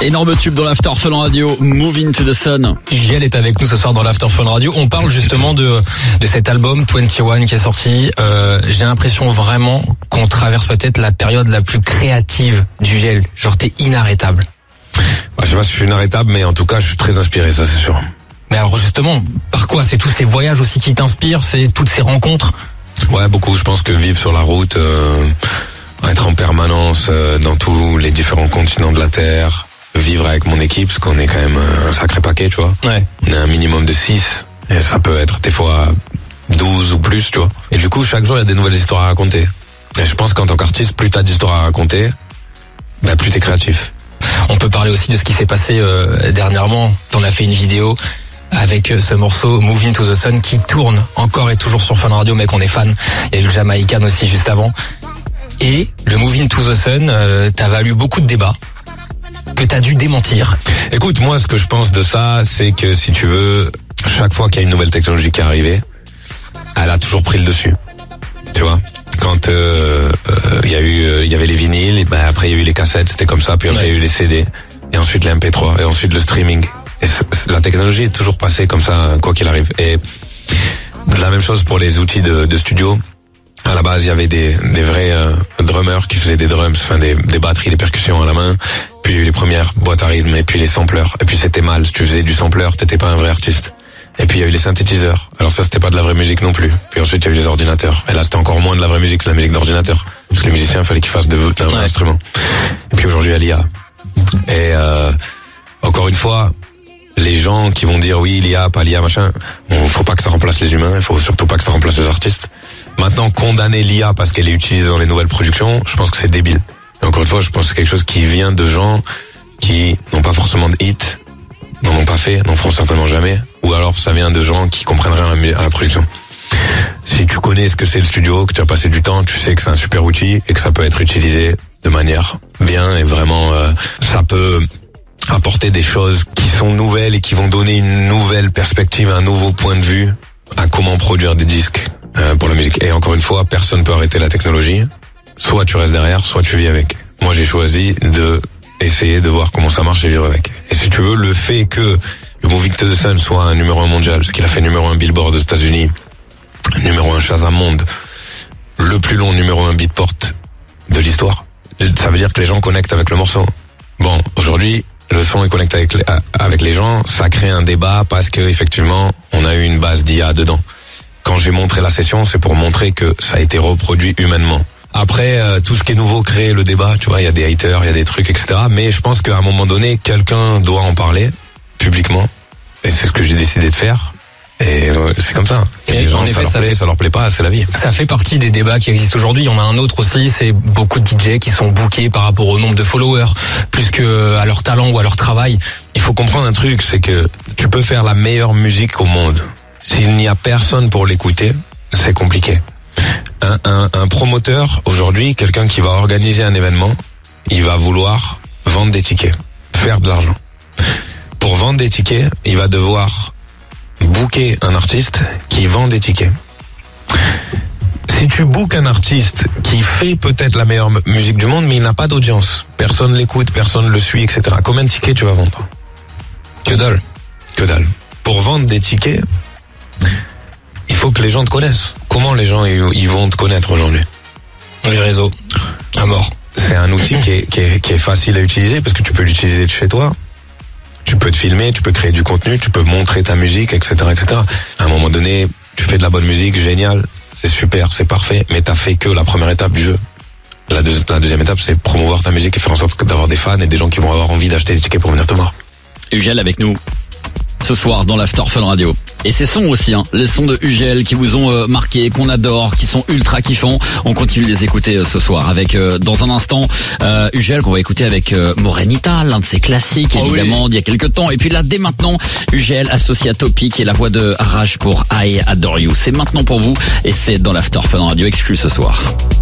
Énorme tube dans l'After Fun Radio, Moving to the Sun. UGL est avec nous ce soir dans l'After Fun Radio. On parle justement de cet album 21 qui est sorti. J'ai l'impression vraiment qu'on traverse peut-être la période la plus créative d'UGL. Genre t'es inarrêtable. Je sais pas si je suis inarrêtable, mais en tout cas je suis très inspiré, ça c'est sûr. Mais alors justement, par quoi? C'est tous ces voyages aussi qui t'inspirent, c'est toutes ces rencontres? Ouais, beaucoup. Je pense que vivre sur la route, être en permanence dans tous les différents continents de la Terre, vivre avec mon équipe, parce qu'on est quand même un sacré paquet, tu vois. Ouais. On est un minimum de 6, et ça peut être des fois 12 ou plus, tu vois. Et du coup, chaque jour, il y a des nouvelles histoires à raconter. Et je pense qu'en tant qu'artiste, plus t'as d'histoires à raconter, plus t'es créatif. On peut parler aussi de ce qui s'est passé dernièrement. T'en as fait une vidéo avec ce morceau Moving to the Sun qui tourne encore et toujours sur Fun Radio, mec, on est fan. Il y a eu le Jamaïcain aussi juste avant. Et le Moving to the Sun t'a valu beaucoup de débats que t'as dû démentir. Écoute, moi, ce que je pense de ça, c'est que si tu veux, chaque fois qu'il y a une nouvelle technologie qui est arrivée, elle a toujours pris le dessus. Tu vois? Quand il y avait les vinyles, et après il y a eu les cassettes, c'était comme ça, puis après il y a eu les CD, et ensuite les MP3, et ensuite le streaming. Et la technologie est toujours passée comme ça, quoi qu'il arrive. Et la même chose pour les outils de studio. À la base, il y avait des vrais drummers qui faisaient des drums, enfin des batteries, des percussions à la main. Puis il y a eu les premières boîtes à rythme, et puis les sampleurs. Et puis c'était mal, si tu faisais du sampler, t'étais pas un vrai artiste. Et puis il y a eu les synthétiseurs. Alors ça, c'était pas de la vraie musique non plus. Puis ensuite il y a eu les ordinateurs. Et là, c'était encore moins de la vraie musique, c'est la musique d'ordinateur. Parce que les musiciens, il fallait qu'ils fassent d'un vrai instrument. Et puis aujourd'hui, il y a l'IA. Et encore une fois, les gens qui vont dire oui, l'IA, pas l'IA, machin, bon, faut pas que ça remplace les humains, il faut surtout pas que ça remplace les artistes. Maintenant, condamner l'IA parce qu'elle est utilisée dans les nouvelles productions, je pense que c'est débile. Et encore une fois, je pense que c'est quelque chose qui vient de gens qui n'ont pas forcément de hits, n'en ont pas fait, n'en feront certainement jamais, ou alors ça vient de gens qui comprennent rien à la production. Si tu connais ce que c'est le studio, que tu as passé du temps, tu sais que c'est un super outil et que ça peut être utilisé de manière bien et vraiment, ça peut apporter des choses qui sont nouvelles et qui vont donner une nouvelle perspective, un nouveau point de vue à comment produire des disques pour la musique. Et encore une fois, personne peut arrêter la technologie. Soit tu restes derrière, soit tu vis avec. Moi, j'ai choisi de essayer de voir comment ça marche et vivre avec. Et si tu veux, le fait que le Moving to the Sun soit un numéro 1 mondial, parce qu'il a fait numéro 1 Billboard aux États-Unis, numéro 1 Shazam Monde, le plus long numéro 1 Beatport de l'histoire, ça veut dire que les gens connectent avec le morceau. Bon, aujourd'hui, le son est connecté avec les gens, ça crée un débat parce que effectivement, on a eu une base d'IA dedans. Quand j'ai montré la session, c'est pour montrer que ça a été reproduit humainement. Après, tout ce qui est nouveau crée le débat, tu vois, il y a des haters, il y a des trucs, etc. Mais je pense qu'à un moment donné, quelqu'un doit en parler publiquement. Et c'est ce que j'ai décidé de faire. Et c'est comme ça. Et les gens, ça leur plaît pas, c'est la vie. Ça fait partie des débats qui existent aujourd'hui. Il y en a un autre aussi, c'est beaucoup de DJ qui sont bookés par rapport au nombre de followers, plus que à leur talent ou à leur travail. Il faut comprendre un truc, c'est que tu peux faire la meilleure musique au monde. S'il n'y a personne pour l'écouter, c'est compliqué. Un promoteur, aujourd'hui, quelqu'un qui va organiser un événement, il va vouloir vendre des tickets, faire de l'argent. Pour vendre des tickets, il va devoir booker un artiste qui vend des tickets. Si tu bookes un artiste qui fait peut-être la meilleure musique du monde, mais il n'a pas d'audience, personne l'écoute, personne le suit, etc. Combien de tickets tu vas vendre? Que dalle. Que dalle. Pour vendre des tickets, il faut que les gens te connaissent. Comment les gens ils vont te connaître aujourd'hui? Les réseaux, à mort. C'est un outil qui est facile à utiliser parce que tu peux l'utiliser de chez toi. Tu peux te filmer, tu peux créer du contenu, tu peux montrer ta musique, etc., etc. À un moment donné, tu fais de la bonne musique, génial, c'est super, c'est parfait, mais t'as fait que la première étape du jeu. La deuxième étape, c'est promouvoir ta musique et faire en sorte d'avoir des fans et des gens qui vont avoir envie d'acheter des tickets pour venir te voir. UGL avec nous ce soir dans l'After Fun Radio. Et ces sons aussi, les sons de UGL qui vous ont marqué, qu'on adore, qui sont ultra kiffants. On continue de les écouter ce soir avec, dans un instant, UGL qu'on va écouter avec Morenita, l'un de ses classiques, évidemment, d'il y a quelques temps. Et puis là, dès maintenant, UGL associé à Topic et la voix de Raj pour I Adore You. C'est maintenant pour vous et c'est dans l'After Fun Radio exclu ce soir.